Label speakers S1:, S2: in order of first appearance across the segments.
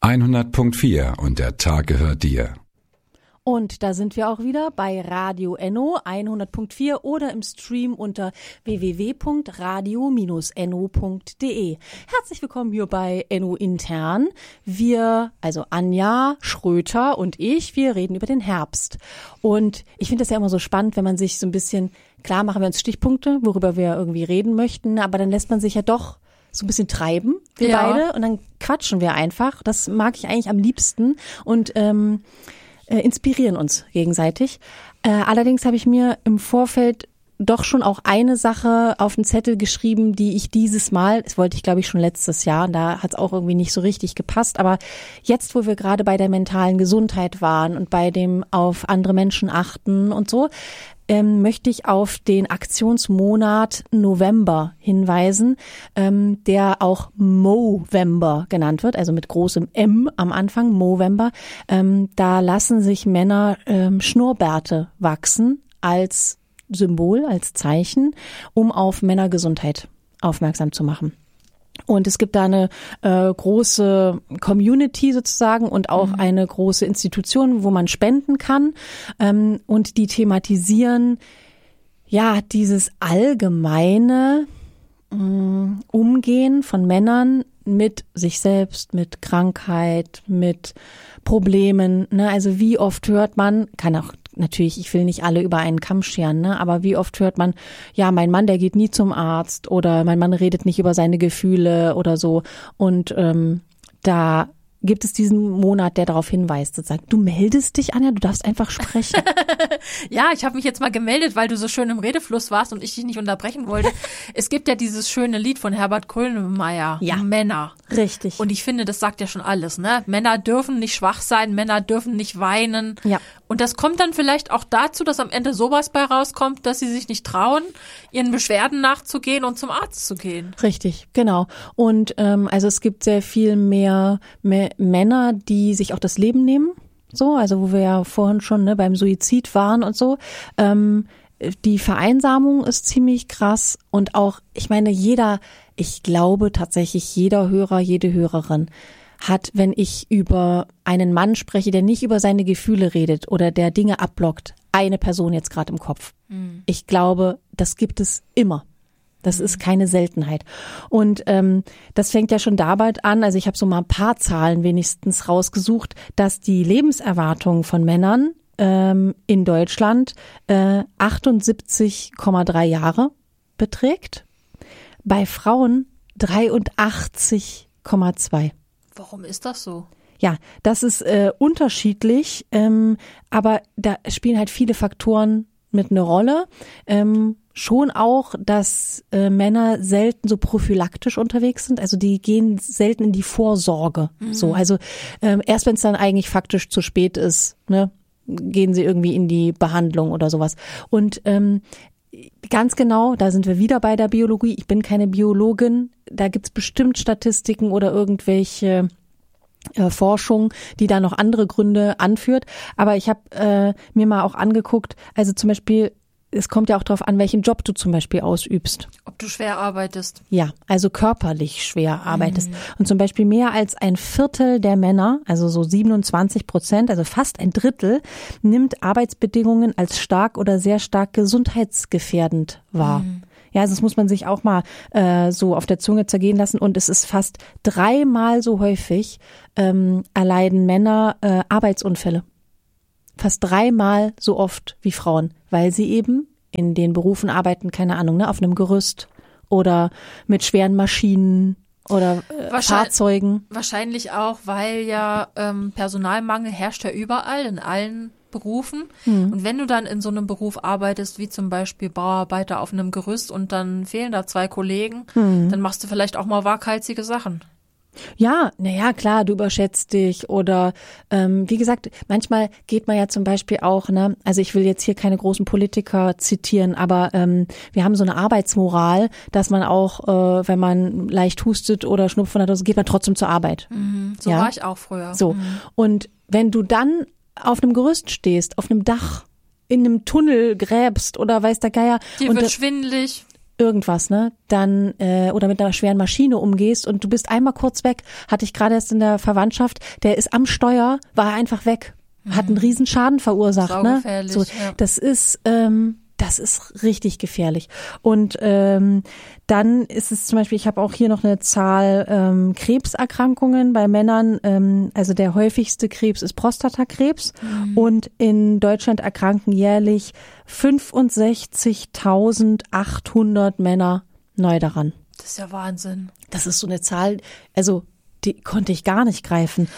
S1: 100.4 und der Tag gehört dir.
S2: Und da sind wir auch wieder bei Radio Enno 100.4 oder im Stream unter www.radio-enno.de. Herzlich willkommen hier bei Enno Intern. Wir, also Anja Schröter und ich, wir reden über den Herbst. Und ich finde das ja immer so spannend, wenn man sich so ein bisschen, klar machen wir uns Stichpunkte, worüber wir irgendwie reden möchten, aber dann lässt man sich ja doch so ein bisschen treiben, wir beide, und dann quatschen wir einfach. Das mag ich eigentlich am liebsten und inspirieren uns gegenseitig. Allerdings habe ich mir im Vorfeld doch schon auch eine Sache auf den Zettel geschrieben, die ich dieses Mal, das wollte ich glaube ich schon letztes Jahr, und da hat es auch irgendwie nicht so richtig gepasst, aber jetzt, wo wir gerade bei der mentalen Gesundheit waren und bei dem auf andere Menschen achten und so, möchte ich auf den Aktionsmonat November hinweisen, der auch Movember genannt wird, also mit großem M am Anfang, Movember. Da lassen sich Männer Schnurrbärte wachsen als Symbol, als Zeichen, um auf Männergesundheit aufmerksam zu machen. Und es gibt da eine große Community sozusagen und auch eine große Institution, wo man spenden kann. Und die thematisieren ja dieses allgemeine Umgehen von Männern mit sich selbst, mit Krankheit, mit Problemen. Ne? Also wie oft hört man, kann auch natürlich, ich will nicht alle über einen Kamm scheren, ne? Aber wie oft hört man, ja, mein Mann, der geht nie zum Arzt oder mein Mann redet nicht über seine Gefühle oder so. Und da gibt es diesen Monat, der darauf hinweist, sozusagen. Du meldest dich, Anja, du darfst einfach sprechen.
S3: Ja, ich habe mich jetzt mal gemeldet, weil du so schön im Redefluss warst und ich dich nicht unterbrechen wollte. Es gibt ja dieses schöne Lied von Herbert Grönemeyer, ja. Männer.
S2: Richtig.
S3: Und ich finde, das sagt ja schon alles, ne? Männer dürfen nicht schwach sein, Männer dürfen nicht weinen.
S2: Ja.
S3: Und das kommt dann vielleicht auch dazu, dass am Ende sowas bei rauskommt, dass sie sich nicht trauen, ihren Beschwerden nachzugehen und zum Arzt zu gehen.
S2: Richtig, genau. Und also es gibt sehr viel mehr Männer, die sich auch das Leben nehmen. So, also wo wir ja vorhin schon beim Suizid waren und so. Die Vereinsamung ist ziemlich krass und auch, ich meine, ich glaube tatsächlich jeder Hörer, jede Hörerin hat, wenn ich über einen Mann spreche, der nicht über seine Gefühle redet oder der Dinge abblockt, eine Person jetzt gerade im Kopf. Ich glaube, das gibt es immer. Das ist keine Seltenheit. Und das fängt ja schon dabei an, also ich habe so mal ein paar Zahlen wenigstens rausgesucht, dass die Lebenserwartung von Männern in Deutschland 78,3 Jahre beträgt, bei Frauen 83,2.
S3: Warum ist das so?
S2: Ja, das ist unterschiedlich, aber da spielen halt viele Faktoren mit eine Rolle. Schon auch, dass Männer selten so prophylaktisch unterwegs sind, also die gehen selten in die Vorsorge. So, also erst wenn es dann eigentlich faktisch zu spät ist, ne, gehen sie irgendwie in die Behandlung oder sowas. Und ganz genau, da sind wir wieder bei der Biologie. Ich bin keine Biologin. Da gibt's bestimmt Statistiken oder irgendwelche Forschung, die da noch andere Gründe anführt. Aber ich habe mir mal auch angeguckt, also zum Beispiel, es kommt ja auch darauf an, welchen Job du zum Beispiel ausübst.
S3: Ob du schwer arbeitest.
S2: Ja, also körperlich schwer arbeitest. Und zum Beispiel mehr als ein Viertel der Männer, also so 27%, also fast ein Drittel, nimmt Arbeitsbedingungen als stark oder sehr stark gesundheitsgefährdend wahr. Ja, also das muss man sich auch mal so auf der Zunge zergehen lassen. Und es ist fast 3-mal so häufig erleiden Männer Arbeitsunfälle. Fast 3-mal so oft wie Frauen, weil sie eben in den Berufen arbeiten, keine Ahnung, ne, auf einem Gerüst oder mit schweren Maschinen oder Fahrzeugen.
S3: Wahrscheinlich auch, weil ja Personalmangel herrscht ja überall, in allen Berufen. Und wenn du dann in so einem Beruf arbeitest, wie zum Beispiel Bauarbeiter auf einem Gerüst und dann fehlen da 2 Kollegen, dann machst du vielleicht auch mal waghalsige Sachen.
S2: Ja, naja, klar, du überschätzt dich oder wie gesagt, manchmal geht man ja zum Beispiel auch, ne, also ich will jetzt hier keine großen Politiker zitieren, aber wir haben so eine Arbeitsmoral, dass man auch, wenn man leicht hustet oder Schnupfen hat, geht man trotzdem zur Arbeit.
S3: So war ich auch früher.
S2: So, und wenn du dann auf einem Gerüst stehst, auf einem Dach, in einem Tunnel gräbst oder weiß der Geier.
S3: Dir wird schwindelig.
S2: irgendwas, ne, dann oder mit einer schweren Maschine umgehst und du bist einmal kurz weg, hatte ich gerade erst in der Verwandtschaft, der ist am Steuer, war einfach weg, hat einen riesen Schaden verursacht, ne? So,
S3: ja.
S2: das ist richtig gefährlich. Und dann ist es zum Beispiel, ich habe auch hier noch eine Zahl Krebserkrankungen bei Männern. Also der häufigste Krebs ist Prostatakrebs. Und in Deutschland erkranken jährlich 65.800 Männer neu daran.
S3: Das ist ja Wahnsinn.
S2: Das ist so eine Zahl, also die konnte ich gar nicht greifen.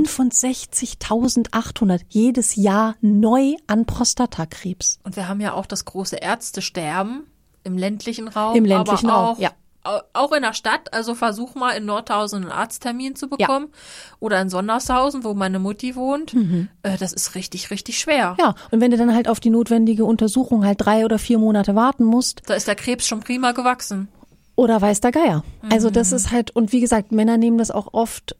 S2: 65.800 jedes Jahr neu an Prostatakrebs.
S3: Und wir haben ja auch das große Ärztesterben im ländlichen Raum.
S2: Im ländlichen
S3: aber
S2: Raum,
S3: auch,
S2: ja.
S3: Auch in der Stadt. Also versuch mal in Nordhausen einen Arzttermin zu bekommen. Ja. Oder in Sondershausen, wo meine Mutti wohnt. Das ist richtig, richtig schwer.
S2: Ja, und wenn du dann halt auf die notwendige Untersuchung halt 3 oder 4 Monate warten musst.
S3: Da ist der Krebs schon prima gewachsen.
S2: Oder weiß der Geier. Also das ist halt, und wie gesagt, Männer nehmen das auch oft,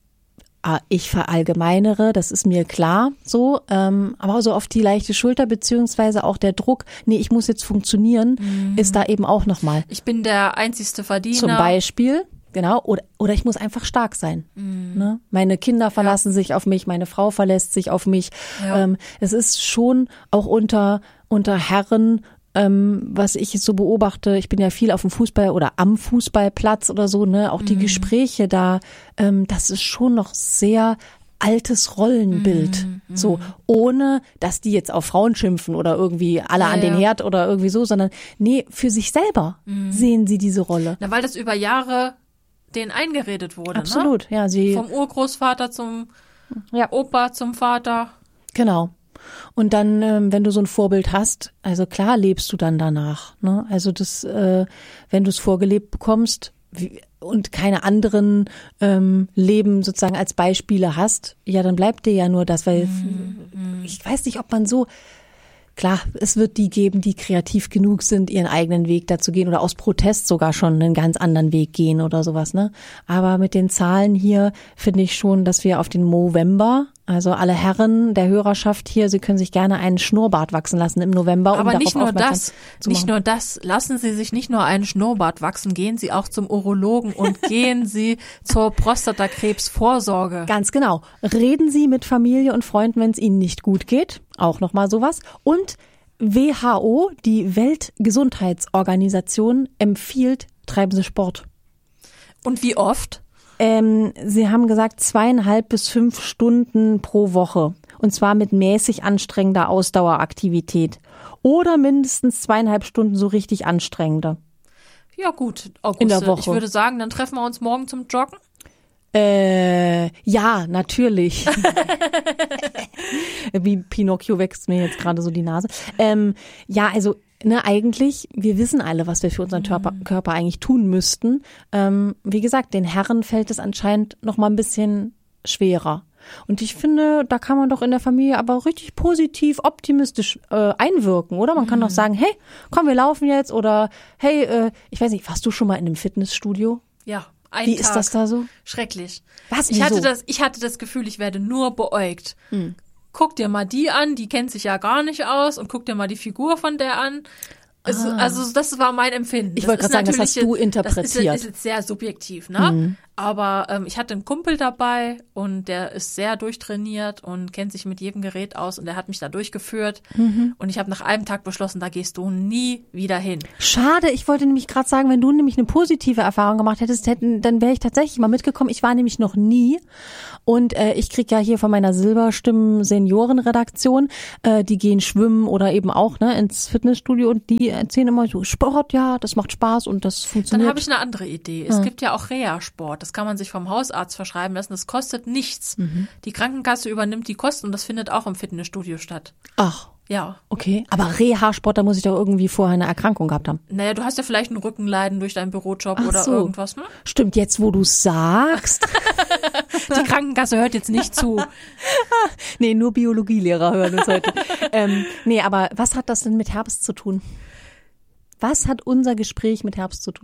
S2: ich verallgemeinere, das ist mir klar, so, aber so oft die leichte Schulter, beziehungsweise auch der Druck, nee, ich muss jetzt funktionieren, ist da eben auch nochmal.
S3: Ich bin der einzigste Verdiener.
S2: Zum Beispiel, genau, oder ich muss einfach stark sein. Ne? Meine Kinder verlassen sich auf mich, meine Frau verlässt sich auf mich.
S3: Ja.
S2: Es ist schon auch unter Herren, was ich so beobachte, ich bin ja viel auf dem Fußball oder am Fußballplatz oder so, ne, auch die Gespräche da, das ist schon noch sehr altes Rollenbild, so, ohne, dass die jetzt auf Frauen schimpfen oder irgendwie alle an den Herd oder irgendwie so, sondern nee, für sich selber sehen sie diese Rolle.
S3: Na, weil das über Jahre denen eingeredet wurde,
S2: Absolut,
S3: ne?
S2: ja,
S3: Vom Urgroßvater zum Opa, zum Vater.
S2: Genau. Und dann, wenn du so ein Vorbild hast, also klar lebst du dann danach, ne? Also das, wenn du es vorgelebt bekommst und keine anderen Leben sozusagen als Beispiele hast, ja, dann bleibt dir ja nur das, weil ich weiß nicht, ob man so, klar, es wird die geben, die kreativ genug sind, ihren eigenen Weg dazu gehen oder aus Protest sogar schon einen ganz anderen Weg gehen oder sowas, ne? Aber mit den Zahlen hier finde ich schon, dass wir auf den Movember, also alle Herren der Hörerschaft hier, Sie können sich gerne einen Schnurrbart wachsen lassen im November.
S3: Aber
S2: um
S3: nicht nur das,
S2: nicht
S3: nur das. Lassen Sie sich nicht nur einen Schnurrbart wachsen, gehen Sie auch zum Urologen und gehen Sie zur Prostatakrebsvorsorge.
S2: Ganz genau. Reden Sie mit Familie und Freunden, wenn es Ihnen nicht gut geht. Auch nochmal sowas. Und WHO, die Weltgesundheitsorganisation, empfiehlt, treiben Sie Sport.
S3: Und wie oft?
S2: Sie haben gesagt 2,5 bis 5 Stunden pro Woche. Und zwar mit mäßig anstrengender Ausdaueraktivität. Oder mindestens 2,5 Stunden so richtig anstrengende.
S3: Ja gut, Auguste.
S2: In der Woche.
S3: Ich würde sagen, dann treffen wir uns morgen zum Joggen.
S2: Ja, natürlich. Wie Pinocchio wächst mir jetzt gerade so die Nase. Ja, also ne, eigentlich, wir wissen alle, was wir für unseren Körper eigentlich tun müssten. Wie gesagt, den Herren fällt es anscheinend noch mal ein bisschen schwerer. Und ich finde, da kann man doch in der Familie aber richtig positiv, optimistisch einwirken, oder? Man kann doch sagen, hey, komm, wir laufen jetzt, oder hey, ich weiß nicht, warst du schon mal in einem Fitnessstudio?
S3: Ja.
S2: Wie ist das da so?
S3: Schrecklich.
S2: Was?
S3: Ich hatte das Gefühl, ich werde nur beäugt. Guck dir mal die an, die kennt sich ja gar nicht aus, und guck dir mal die Figur von der an. Also das war mein Empfinden.
S2: Ich wollte gerade sagen, das hast du interpretiert.
S3: Das ist jetzt sehr subjektiv, ne? Aber ich hatte einen Kumpel dabei und der ist sehr durchtrainiert und kennt sich mit jedem Gerät aus, und der hat mich da durchgeführt. Und ich habe nach einem Tag beschlossen, da gehst du nie wieder hin.
S2: Schade, ich wollte nämlich gerade sagen, wenn du nämlich eine positive Erfahrung gemacht hättest, dann wäre ich tatsächlich mal mitgekommen. Ich war nämlich noch nie. Und ich krieg ja hier von meiner Silberstimmen-Seniorenredaktion, die gehen schwimmen oder eben auch ins Fitnessstudio, und die erzählen immer so, Sport, ja, das macht Spaß und das funktioniert.
S3: Dann habe ich eine andere Idee. Es gibt ja auch Reha-Sport. Das kann man sich vom Hausarzt verschreiben lassen. Das kostet nichts. Die Krankenkasse übernimmt die Kosten, und das findet auch im Fitnessstudio statt.
S2: Ach.
S3: Ja.
S2: Okay, aber Reha-Sport, da muss ich doch irgendwie vorher eine Erkrankung gehabt haben.
S3: Naja, du hast ja vielleicht ein Rückenleiden durch deinen Bürojob oder
S2: so.
S3: Irgendwas, ne?
S2: Stimmt, jetzt wo du sagst.
S3: Die Krankenkasse hört jetzt nicht zu.
S2: Nee, nur Biologielehrer hören uns heute. Nee, aber was hat das denn mit Herbst zu tun? Was hat unser Gespräch mit Herbst zu tun?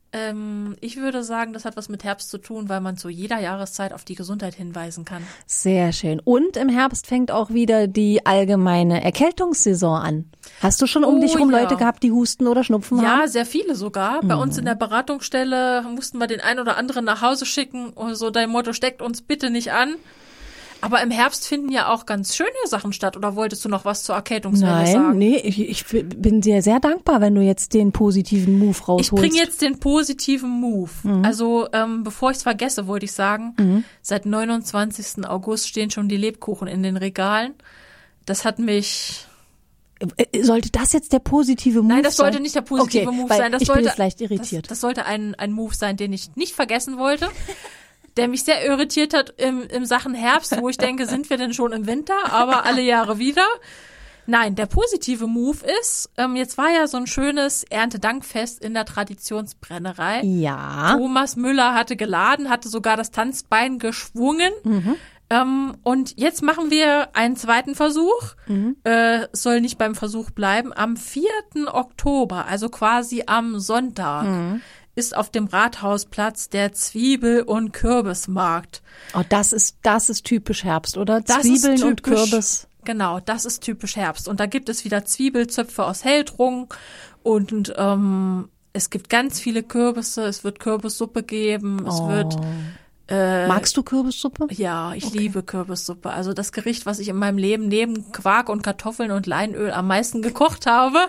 S3: Ich würde sagen, das hat was mit Herbst zu tun, weil man zu jeder Jahreszeit auf die Gesundheit hinweisen kann.
S2: Sehr schön. Und im Herbst fängt auch wieder die allgemeine Erkältungssaison an. Hast du schon um dich rum Leute gehabt, die Husten oder Schnupfen haben?
S3: Ja, sehr viele sogar. Bei uns in der Beratungsstelle mussten wir den einen oder anderen nach Hause schicken. So dein Motto, steckt uns bitte nicht an. Aber im Herbst finden ja auch ganz schöne Sachen statt. Oder wolltest du noch was zur Erkältungswelle sagen?
S2: Nein, nee, ich bin dir sehr dankbar, wenn du jetzt den positiven Move rausholst.
S3: Ich bringe jetzt den positiven Move. Also bevor ich es vergesse, wollte ich sagen, seit 29. August stehen schon die Lebkuchen in den Regalen. Das hat mich...
S2: Sollte das jetzt der positive Move sein?
S3: Nein, das sollte nicht der positive Move sein.
S2: Ich bin jetzt leicht irritiert.
S3: Das sollte ein Move sein, den ich nicht vergessen wollte. Der mich sehr irritiert hat im Sachen Herbst, wo ich denke, sind wir denn schon im Winter, aber alle Jahre wieder. Nein, der positive Move ist, jetzt war ja so ein schönes Erntedankfest in der Traditionsbrennerei.
S2: Ja.
S3: Thomas Müller hatte geladen, hatte sogar das Tanzbein geschwungen. Und jetzt machen wir einen zweiten Versuch. Soll nicht beim Versuch bleiben. Am 4. Oktober, also quasi am Sonntag, ist auf dem Rathausplatz der Zwiebel- und Kürbismarkt.
S2: Oh, das ist typisch Herbst, oder? Zwiebeln und Kürbis.
S3: Genau, das ist typisch Herbst. Und da gibt es wieder Zwiebelzöpfe aus Heldrung und es gibt ganz viele Kürbisse. Es wird Kürbissuppe geben. Es wird
S2: Magst du Kürbissuppe?
S3: Ja, ich liebe Kürbissuppe. Also das Gericht, was ich in meinem Leben neben Quark und Kartoffeln und Leinöl am meisten gekocht habe.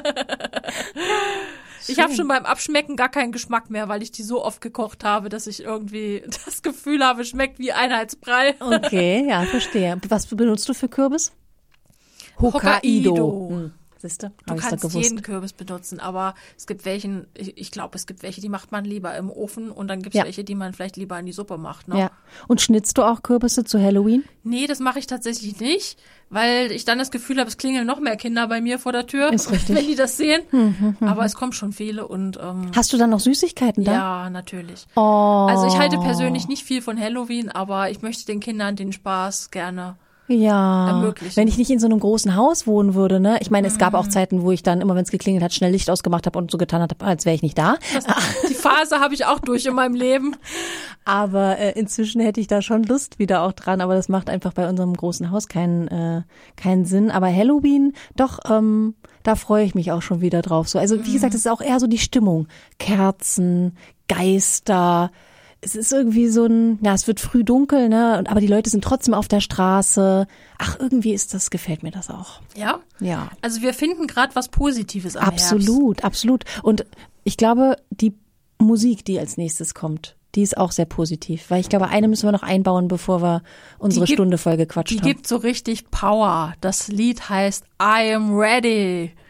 S3: Ich habe schon beim Abschmecken gar keinen Geschmack mehr, weil ich die so oft gekocht habe, dass ich irgendwie das Gefühl habe, schmeckt wie Einheitsbrei.
S2: Okay, ja, verstehe. Was benutzt du für Kürbis? Hokkaido. Siehste,
S3: du kannst jeden Kürbis benutzen, aber es gibt welchen, ich glaube, es gibt welche, die macht man lieber im Ofen und dann gibt es welche, die man vielleicht lieber in die Suppe macht. Ne?
S2: Ja. Und schnitzt du auch Kürbisse zu Halloween?
S3: Nee, das mache ich tatsächlich nicht, weil ich dann das Gefühl habe, es klingeln noch mehr Kinder bei mir vor der Tür,
S2: ist richtig.
S3: Wenn die das sehen. Aber es kommen schon viele und
S2: hast du dann noch Süßigkeiten da?
S3: Ja, natürlich.
S2: Oh.
S3: Also ich halte persönlich nicht viel von Halloween, aber ich möchte den Kindern den Spaß gerne ermöglichen.
S2: Wenn ich nicht in so einem großen Haus wohnen würde, ne? Ich meine, es gab auch Zeiten, wo ich dann immer, wenn es geklingelt hat, schnell Licht ausgemacht habe und so getan habe, als wäre ich nicht da.
S3: Die Phase habe ich auch durch in meinem Leben.
S2: Aber inzwischen hätte ich da schon Lust wieder auch dran, aber das macht einfach bei unserem großen Haus keinen Sinn. Aber Halloween, doch, da freue ich mich auch schon wieder drauf. So, also wie gesagt, es ist auch eher so die Stimmung. Kerzen, Geister. Es ist irgendwie so es wird früh dunkel, ne? Aber die Leute sind trotzdem auf der Straße. Ach, irgendwie gefällt mir das auch.
S3: Ja?
S2: Ja.
S3: Also wir finden gerade was Positives am
S2: Herbst. Absolut. Und ich glaube, die Musik, die als nächstes kommt, die ist auch sehr positiv. Weil ich glaube, eine müssen wir noch einbauen, bevor wir unsere Stunde voll gequatscht haben.
S3: Die gibt so richtig Power. Das Lied heißt I Am Ready.